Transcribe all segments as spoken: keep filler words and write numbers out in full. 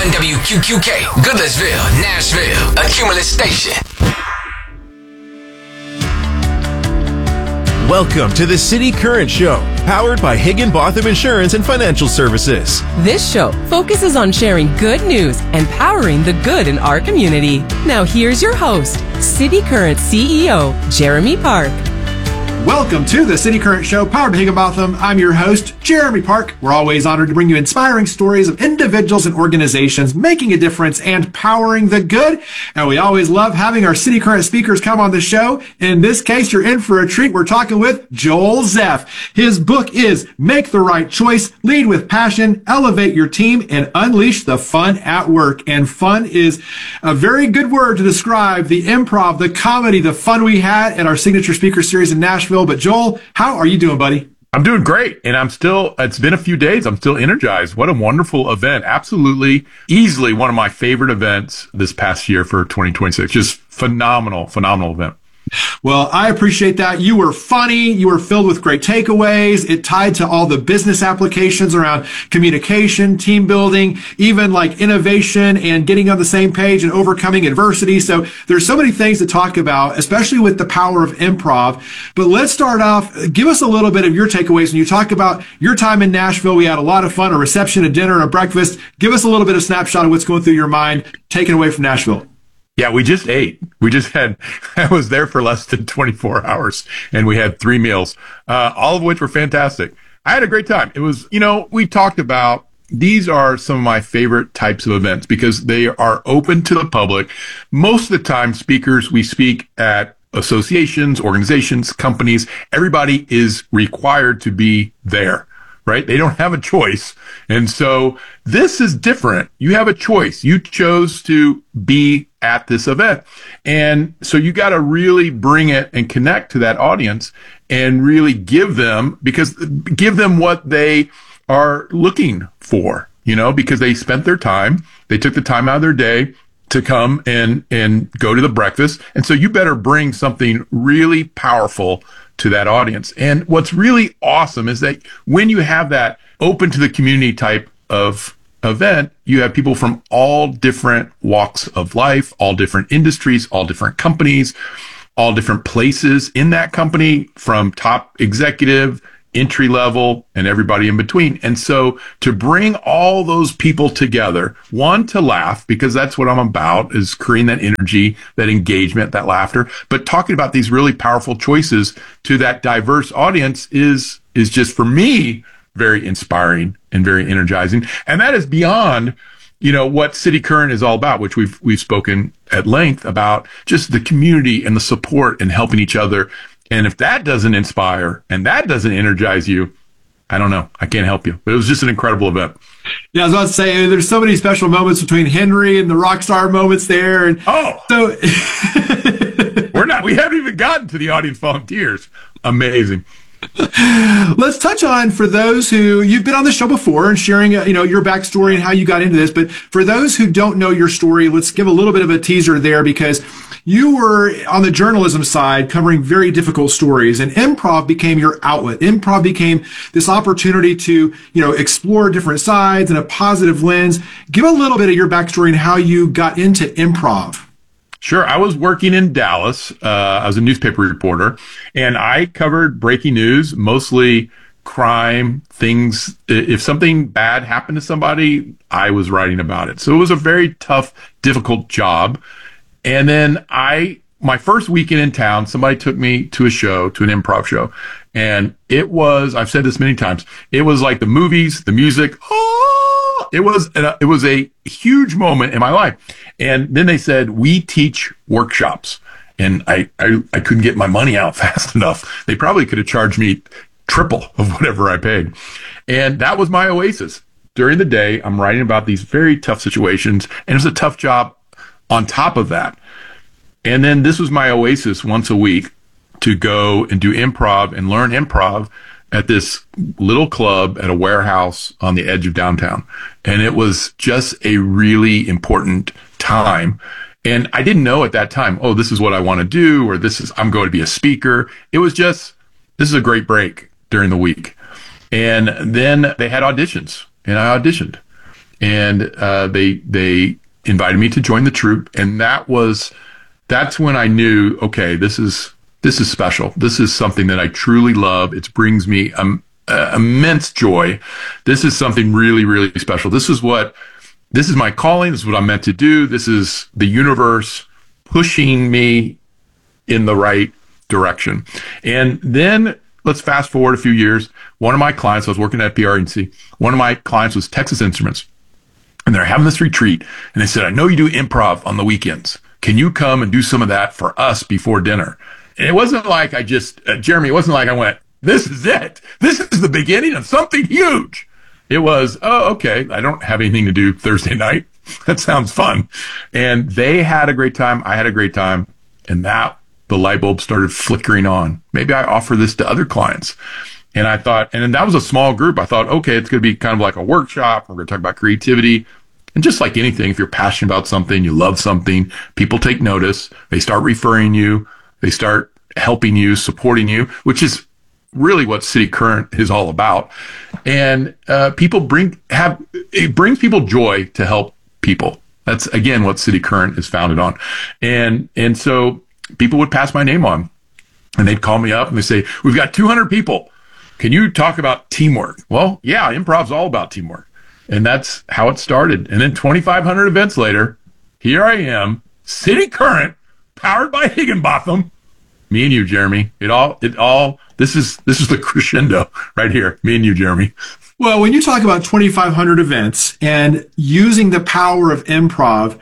one W Q Q K, Goodlettsville, Nashville, a Cumulus station. Welcome to the City Current Show, powered by Higginbotham Insurance and Financial Services. This show focuses on sharing good news and powering the good in our community. Now here's your host, City Current C E O, Jeremy Park. Welcome to the City Current Show, powered by Higginbotham. I'm your host, Jeremy Park. We're always honored to bring you inspiring stories of individuals and organizations making a difference and powering the good. And we always love having our City Current speakers come on the show. In this case, you're in for a treat. We're talking with Joel Zeff. His book is Make the Right Choice, Lead with Passion, Elevate Your Team, and Unleash the Fun at Work. And fun is a very good word to describe the improv, the comedy, the fun we had at our signature speaker series in Nashville. But Joel, how are you doing, buddy? I'm doing great. And I'm still, it's been a few days. I'm still energized. What a wonderful event. Absolutely, easily one of my favorite events this past year for twenty twenty-six. Just phenomenal, phenomenal event. Well, I appreciate that. You were funny. You were filled with great takeaways. It tied to all the business applications around communication, team building, even like innovation and getting on the same page and overcoming adversity. So there's so many things to talk about, especially with the power of improv. But let's start off. Give us a little bit of your takeaways. When you talk about your time in Nashville, we had a lot of fun, a reception, a dinner, and a breakfast. Give us a little bit of snapshot of what's going through your mind, taken away from Nashville. Yeah, we just ate. We just had, I was there for less than twenty-four hours and we had three meals, uh, all of which were fantastic. I had a great time. It was, you know, we talked about, these are some of my favorite types of events because they are open to the public. Most of the time, speakers, we speak at associations, organizations, companies. Everybody is required to be there. Right? They don't have a choice. And so this is different. You have a choice. You chose to be at this event. And so you got to really bring it and connect to that audience and really give them, because give them what they are looking for, you know, because they spent their time. They took the time out of their day to come and, and go to the breakfast. And so you better bring something really powerful to that audience. And what's really awesome is that when you have that open to the community type of event, you have people from all different walks of life, all different industries, all different companies, all different places in that company, from top executive, entry level, and everybody in between. And so to bring all those people together, one, to laugh, because that's what I'm about, is creating that energy, that engagement, that laughter, but talking about these really powerful choices to that diverse audience is, is just, for me, very inspiring and very energizing. And that is beyond, you know, what City Current is all about, which we've, we've spoken at length about, just the community and the support and helping each other. And if that doesn't inspire and that doesn't energize you, I don't know. I can't help you. But it was just an incredible event. Yeah, I was about to say, there's so many special moments between Henry and the rock star moments there. And oh, so we're not, we haven't even gotten to the audience volunteers. Amazing. Let's touch on, for those who, you've been on the show before and sharing, you know, your backstory and how you got into this. But for those who don't know your story, let's give a little bit of a teaser there, because you were on the journalism side covering very difficult stories, and improv became your outlet. Improv became this opportunity to, you know, explore different sides and a positive lens. Give a little bit of your backstory and how you got into improv. Sure. I was working in Dallas. Uh, I was a newspaper reporter, and I covered breaking news, mostly crime, things. If something bad happened to somebody, I was writing about it. So it was a very tough, difficult job. And then I, my first weekend in town, somebody took me to a show, to an improv show. And it was, I've said this many times, it was like the movies, the music. Oh, it was, a, it was a huge moment in my life. And then they said, we teach workshops. And I, I, I couldn't get my money out fast enough. They probably could have charged me triple of whatever I paid. And that was my oasis. During the day, I'm writing about these very tough situations, and it was a tough job on top of that. And then this was my oasis once a week to go and do improv and learn improv at this little club at a warehouse on the edge of downtown. And it was just a really important time. And I didn't know at that time, oh, this is what I want to do, or this is, I'm going to be a speaker. It was just, this is a great break during the week. And then they had auditions, and I auditioned. and uh, they they invited me to join the troupe, and that was that's when I knew, okay, this is this is special. This is something that I truly love. It brings me um, uh, immense joy. This is something really, really special. This is what this is my calling. This is what I'm meant to do. This is the universe pushing me in the right direction. And then let's fast forward a few years. One of my clients, I was working at P R N C. One of my clients was Texas Instruments. And they're having this retreat. And they said, I know you do improv on the weekends. Can you come and do some of that for us before dinner? And it wasn't like I just, uh, Jeremy, it wasn't like I went, this is it. This is the beginning of something huge. It was, oh, okay, I don't have anything to do Thursday night. That sounds fun. And they had a great time. I had a great time. And that, the light bulb started flickering on. Maybe I offer this to other clients. And I thought, and then that was a small group. I thought, okay, it's going to be kind of like a workshop. We're going to talk about creativity. And just like anything, if you're passionate about something, you love something, people take notice. They start referring you. They start helping you, supporting you, which is really what City Current is all about. And uh, people bring, have, it brings people joy to help people. That's, again, what City Current is founded on. And, and so people would pass my name on, and they'd call me up and they say, we've got two hundred people. Can you talk about teamwork? Well, yeah, improv's all about teamwork. And that's how it started. And then twenty-five hundred events later, here I am, City Current, powered by Higginbotham. Me and you, Jeremy. It all, it all, this is, this is the crescendo right here. Me and you, Jeremy. Well, when you talk about twenty-five hundred events and using the power of improv,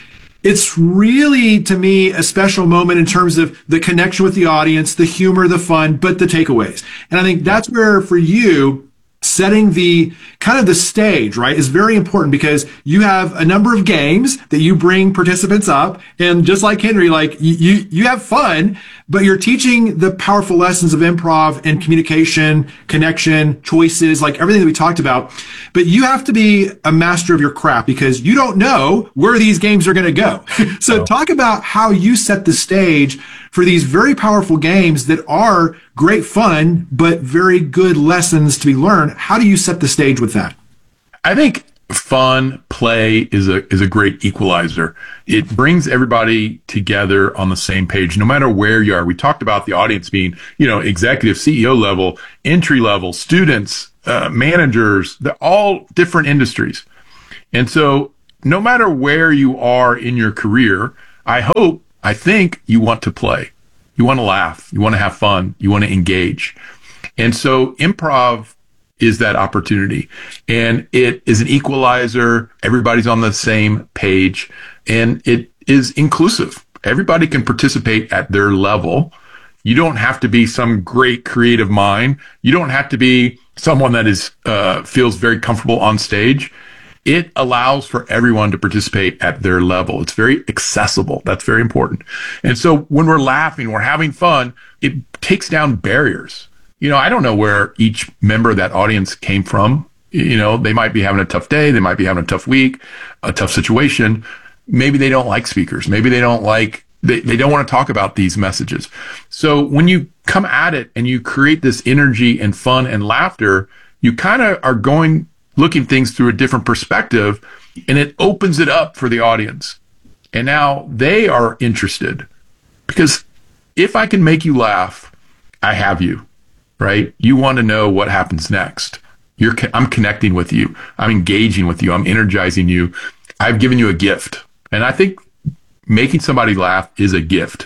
it's really, to me, a special moment in terms of the connection with the audience, the humor, the fun, but the takeaways. And I think that's where, for you, setting the kind of the stage, right, is very important, because you have a number of games that you bring participants up. And just like Henry, like you, you, you have fun, but you're teaching the powerful lessons of improv and communication, connection, choices, like everything that we talked about. But you have to be a master of your craft, because you don't know where these games are going to go. So oh. Talk about how you set the stage for these very powerful games that are great fun, but very good lessons to be learned. How do you set the stage with that? I think fun play is a is a great equalizer. It brings everybody together on the same page, no matter where you are. We talked about the audience being, you know, executive, C E O level, entry level, students, uh, managers. They're all different industries. And so no matter where you are in your career, I hope, I think you want to play. You want to laugh. You want to have fun. You want to engage. And so improv is that opportunity. And it is an equalizer. Everybody's on the same page. And it is inclusive. Everybody can participate at their level. You don't have to be some great creative mind. You don't have to be someone that is uh, feels very comfortable on stage. It allows for everyone to participate at their level. It's very accessible. That's very important. And so when we're laughing, we're having fun, it takes down barriers. You know, I don't know where each member of that audience came from. You know, they might be having a tough day. They might be having a tough week, a tough situation. Maybe they don't like speakers. Maybe they don't like, they, they don't want to talk about these messages. So when you come at it and you create this energy and fun and laughter, you kind of are going, looking things through a different perspective, and it opens it up for the audience. And now they are interested, because if I can make you laugh, I have you, right? You want to know what happens next. You're, I'm connecting with you. I'm engaging with you. I'm energizing you. I've given you a gift. And I think making somebody laugh is a gift.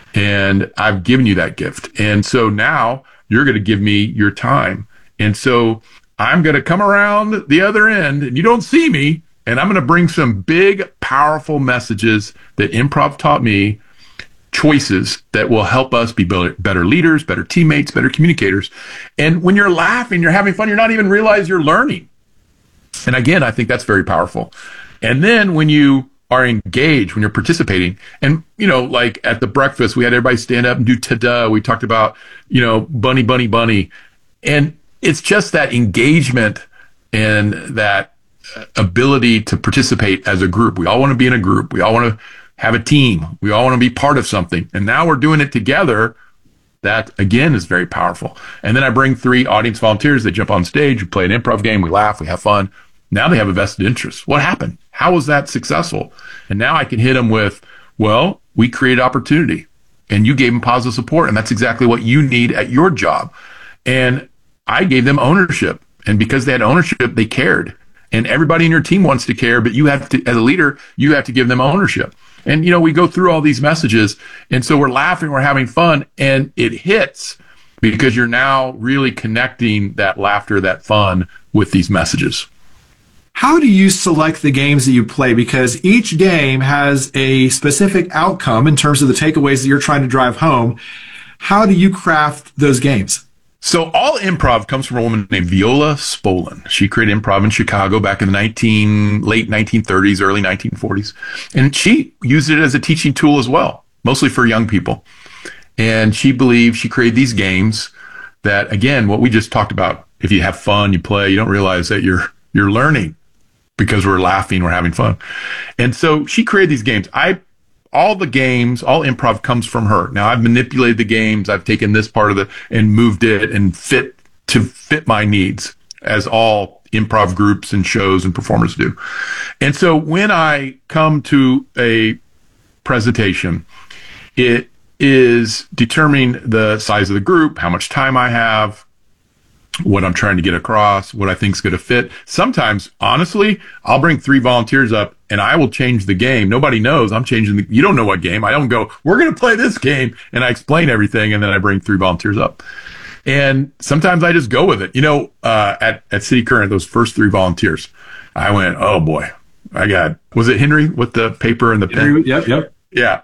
And I've given you that gift. And so now you're going to give me your time. And so I'm going to come around the other end, and you don't see me, and I'm going to bring some big, powerful messages that improv taught me, choices that will help us be better leaders, better teammates, better communicators. And when you're laughing, you're having fun, you're not even realize you're learning. And again, I think that's very powerful. And then when you are engaged, when you're participating, and, you know, like at the breakfast, we had everybody stand up and do ta-da. We talked about, you know, bunny, bunny, bunny. And it's just that engagement and that ability to participate as a group. We all want to be in a group. We all want to have a team. We all want to be part of something. And now we're doing it together. That, again, is very powerful. And then I bring three audience volunteers. They jump on stage. We play an improv game. We laugh. We have fun. Now they have a vested interest. What happened? How was that successful? And now I can hit them with, well, we created opportunity and you gave them positive support. And that's exactly what you need at your job. And I gave them ownership. And because they had ownership, they cared. And everybody in your team wants to care, but you have to, as a leader, you have to give them ownership. And, you know, we go through all these messages. And so we're laughing, we're having fun, and it hits because you're now really connecting that laughter, that fun with these messages. How do you select the games that you play? Because each game has a specific outcome in terms of the takeaways that you're trying to drive home. How do you craft those games? So all improv comes from a woman named Viola Spolin. She created improv in Chicago back in the nineteen, late nineteen thirties, early nineteen forties. And she used it as a teaching tool as well, mostly for young people. And she believed she created these games that, again, what we just talked about, if you have fun, you play, you don't realize that you're you're learning because we're laughing, we're having fun. And so she created these games. I All the games, all improv comes from her. Now I've manipulated the games. I've taken this part of the and moved it and fit to fit my needs, as all improv groups and shows and performers do. And so when I come to a presentation, it is determining the size of the group, how much time I have, what I'm trying to get across, what I think is going to fit. Sometimes, honestly, I'll bring three volunteers up and I will change the game. Nobody knows I'm changing the, you don't know what game. I don't go, we're going to play this game. And I explain everything. And then I bring three volunteers up. And sometimes I just go with it. You know, uh, at, at City Current, those first three volunteers, I went, oh boy, I got, was it Henry with the paper and the pen? Yep, yep. Yeah.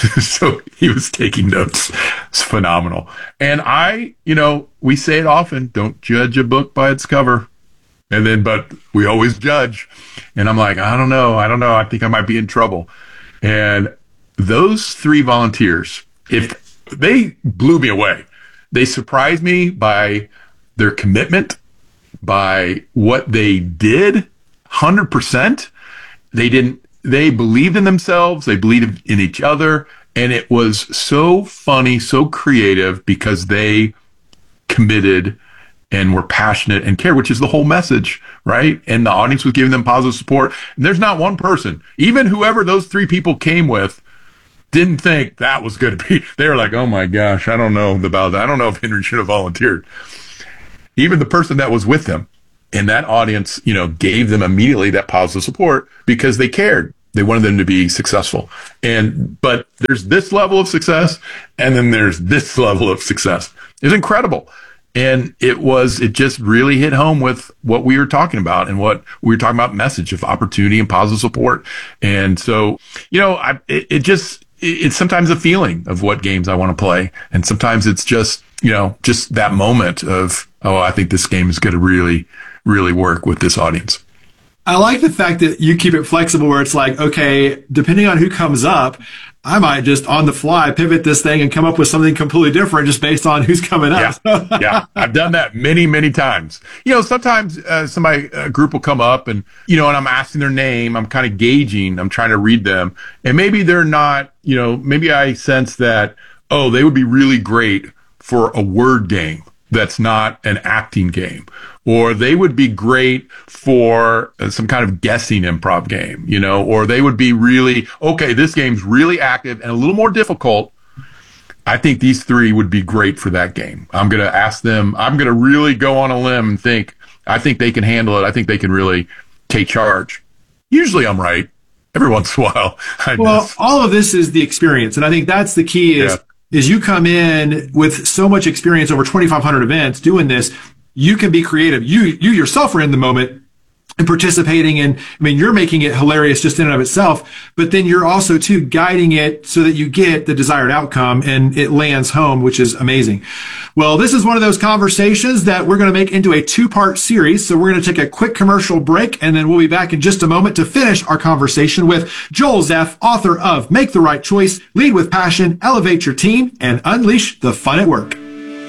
So he was taking notes. It's phenomenal. And I, you know, we say it often, don't judge a book by its cover. And then, but we always judge. And I'm like, I don't know. I don't know. I think I might be in trouble. And those three volunteers, if they blew me away, they surprised me by their commitment, by what they did, one hundred percent. They didn't, They believed in themselves. They believed in each other. And it was so funny, so creative because they committed and were passionate and cared, which is the whole message, right? And the audience was giving them positive support. And there's not one person, even whoever those three people came with, didn't think that was going to be. They were like, oh my gosh, I don't know about that. I don't know if Henry should have volunteered. Even the person that was with him. And that audience, you know, gave them immediately that positive support because they cared. They wanted them to be successful. And, but there's this level of success and then there's this level of success. It's incredible. And it was, it just really hit home with what we were talking about and what we were talking about, message of opportunity and positive support. And so, you know, I, it, it just, it, it's sometimes a feeling of what games I want to play. And sometimes it's just, you know, just that moment of, oh, I think this game is going to really, really work with this audience. I like the fact that you keep it flexible where it's like, okay, depending on who comes up, I might just on the fly pivot this thing and come up with something completely different just based on who's coming up. Yeah, yeah. I've done that many, many times. You know, sometimes uh, somebody, a group will come up and, you know, and I'm asking their name. I'm kind of gauging. I'm trying to read them. And maybe they're not, you know, maybe I sense that, oh, they would be really great for a word game that's not an acting game. Or they would be great for some kind of guessing improv game, you know, or they would be really, okay, this game's really active and a little more difficult. I think these three would be great for that game. I'm going to ask them, I'm going to really go on a limb and think, I think they can handle it. I think they can really take charge. Usually I'm right. Every once in a while. I well, miss. all of this is the experience. And I think that's the key is, yeah. is you come in with so much experience over twenty-five hundred events doing this. You can be creative. You, you yourself are in the moment and participating in, I mean, you're making it hilarious just in and of itself, but then you're also too guiding it so that you get the desired outcome and it lands home, which is amazing. Well, this is one of those conversations that we're going to make into a two-part series. So we're going to take a quick commercial break and then we'll be back in just a moment to finish our conversation with Joel Zeff, author of Make the Right Choice, Lead with Passion, Elevate Your Team, and Unleash the Fun at Work.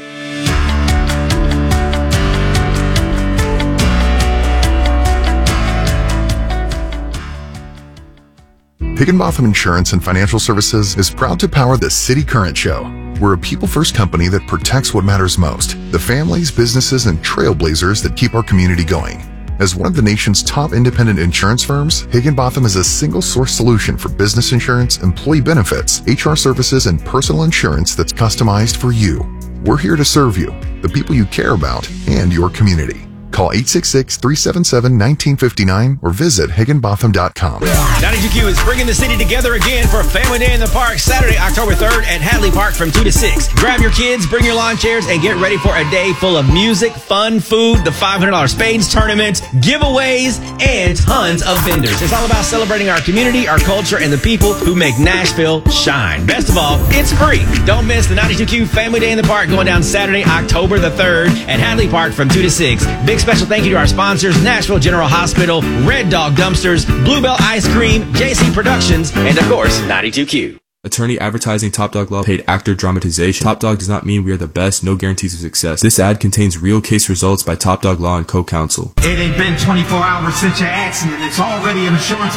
Higginbotham Insurance and Financial Services is proud to power the City Current Show. We're a people-first company that protects what matters most, the families, businesses, and trailblazers that keep our community going. As one of the nation's top independent insurance firms, Higginbotham is a single-source solution for business insurance, employee benefits, H R services, and personal insurance that's customized for you. We're here to serve you, the people you care about, and your community. Call eight six six, three seven seven, one nine five nine or visit higginbotham dot com. ninety-two Q is bringing the city together again for Family Day in the Park, Saturday, October third at Hadley Park from two to six. Grab your kids, bring your lawn chairs, and get ready for a day full of music, fun, food, the five hundred dollars Spades tournament, giveaways, and tons of vendors. It's all about celebrating our community, our culture, and the people who make Nashville shine. Best of all, it's free. Don't miss the ninety-two Q Family Day in the Park going down Saturday, October the third at Hadley Park from two to six. Big special thank you to our sponsors, Nashville General Hospital, Red Dog Dumpsters, Bluebell Ice Cream, J C Productions, and of course, ninety-two Q. Attorney advertising Top Dog Law paid actor dramatization. Top Dog does not mean we are the best, no guarantees of success. This ad contains real case results by Top Dog Law and co-counsel. It ain't been twenty-four hours since your accident. It's already an insurance